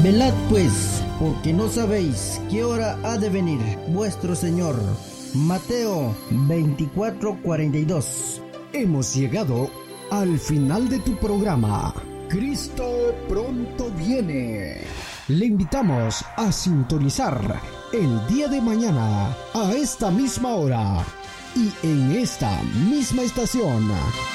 Velad pues, porque no sabéis qué hora ha de venir vuestro Señor. Mateo 24:42. Hemos llegado al final de tu programa. Cristo pronto viene. Le invitamos a sintonizar el día de mañana a esta misma hora y en esta misma estación.